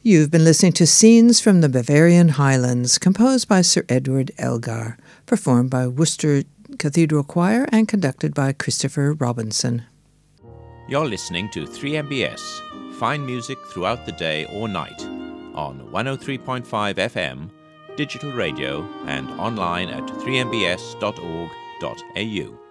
You've been listening to Scenes from the Bavarian Highlands, composed by Sir Edward Elgar, performed by Worcester Cathedral Choir and conducted by Christopher Robinson. You're listening to 3MBS, fine music throughout the day or night, on 103.5 FM, digital radio, and online at 3mbs.org.au.